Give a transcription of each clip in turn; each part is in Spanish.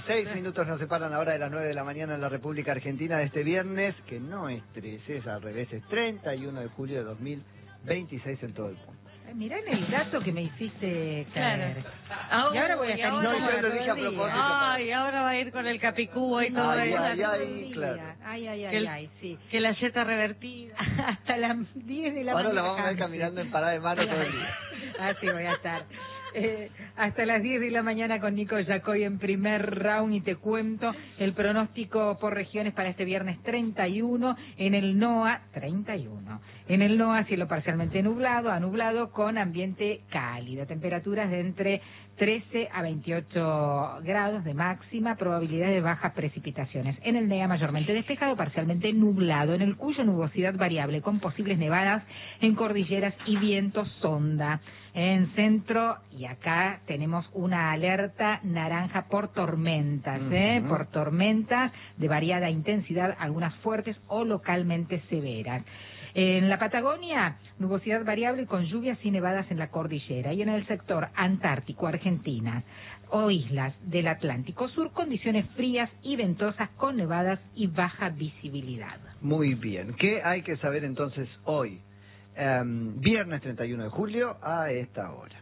6 minutos nos separan ahora de las 9 de la mañana en la República Argentina de este viernes, que no es 13, es al revés, es 31 de julio de 2026 en todo el mundo. Mirá en el dato que me hiciste caer. Claro. Y ahora voy a estar No, yo lo dije a propósito. Ay, ahora va a ir con el capicúa y todo eso. Claro. Ay, sí. Que la yeta revertida. Hasta las 10 de la Ahora mañana. la vamos a ver caminando en parada de mano todo el día. Así voy a estar. Hasta las 10 de la mañana con Nico Yacoy en primer round y te cuento el pronóstico por regiones para este viernes 31 en el NOA 31. En el NOA cielo parcialmente nublado a nublado con ambiente cálido, temperaturas de entre 13 a 28 grados de máxima, probabilidad de bajas precipitaciones. En el NEA mayormente despejado, parcialmente nublado, en el Cuyo nubosidad variable con posibles nevadas en cordilleras y viento sonda. En centro, y acá tenemos una alerta naranja por tormentas, por tormentas de variada intensidad, algunas fuertes o localmente severas. En la Patagonia, nubosidad variable con lluvias y nevadas en la cordillera. Y en el sector antártico, Argentina o islas del Atlántico Sur, condiciones frías y ventosas con nevadas y baja visibilidad. Muy bien. ¿Qué hay que saber entonces hoy? Viernes 31 de julio a esta hora.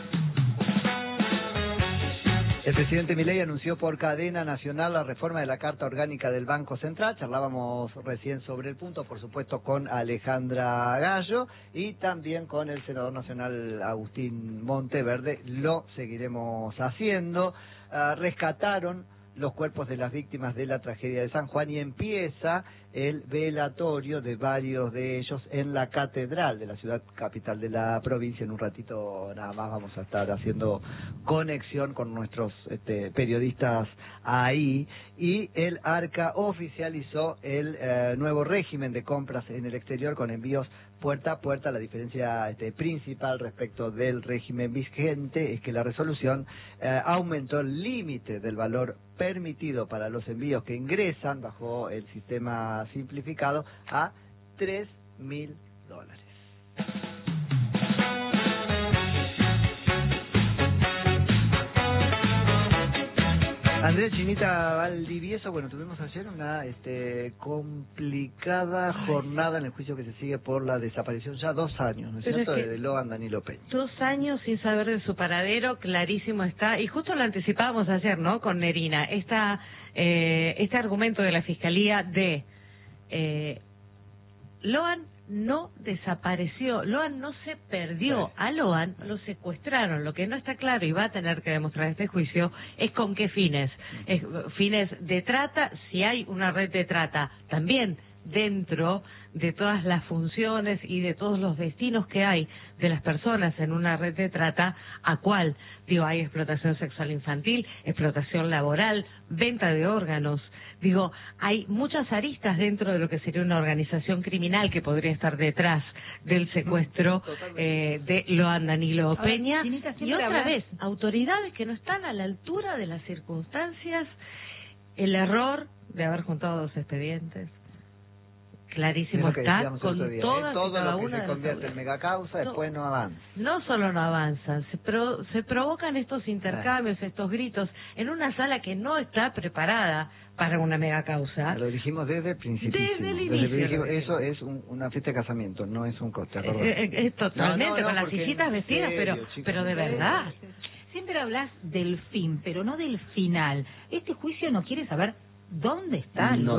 El presidente Milei anunció por cadena nacional la reforma de la Carta Orgánica del Banco Central. Charlábamos recién sobre el punto, por supuesto, con Alejandra Gallo y también con el senador nacional Agustín Monteverde. Lo seguiremos haciendo. Rescataron los cuerpos de las víctimas de la tragedia de San Juan y empieza el velatorio de varios de ellos en la catedral de la ciudad capital de la provincia. En un ratito nada más vamos a estar haciendo conexión con nuestros periodistas ahí. Y el ARCA oficializó el nuevo régimen de compras en el exterior con envíos puerta a puerta. La diferencia principal respecto del régimen vigente es que la resolución aumentó el límite del valor permitido para los envíos que ingresan bajo el sistema simplificado a $3.000. Andrea Chinita Valdivieso, bueno, tuvimos ayer una complicada jornada en el juicio que se sigue por la desaparición, ya 2 años, ¿no es cierto?, de Loan Danilo Peña. 2 años sin saber de su paradero, clarísimo está, y justo lo anticipábamos ayer, ¿no?, con Nerina, este argumento de la Fiscalía de Loan no desapareció, Loan no se perdió, a Loan lo secuestraron. Lo que no está claro y va a tener que demostrar este juicio es con qué fines. Fines de trata, si hay una red de trata, también dentro de todas las funciones y de todos los destinos que hay de las personas en una red de trata, ¿a cuál? Digo, hay explotación sexual infantil, explotación laboral, venta de órganos. Digo, hay muchas aristas dentro de lo que sería una organización criminal que podría estar detrás del secuestro de Loan Danilo Peña. Y otra vez, autoridades que no están a la altura de las circunstancias, el error de haber juntado 2 expedientes. Clarísimo está, con todas y cada una de las... Todo lo que se convierte en megacausa, después no avanza. No solo no avanzan, se provocan estos intercambios, estos gritos, en una sala que no está preparada para una megacausa. Lo dijimos desde el principio. Desde el inicio. Eso es una fiesta de casamiento, no es un coste. Totalmente, con las sillitas vestidas, pero de verdad. Siempre hablas del fin, pero no del final. Este juicio no quiere saber dónde está